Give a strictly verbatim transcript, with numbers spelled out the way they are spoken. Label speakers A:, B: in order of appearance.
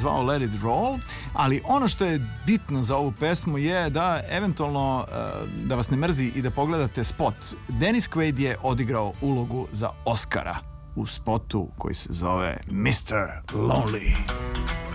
A: zvao Let It Roll, ali ono što je bitno za ovu pesmu je da eventualno uh, da vas ne mrzi i da pogledate spot. Dennis Quaid je odigrao ulogu za Oscara u spotu koji se zove mister Lonely.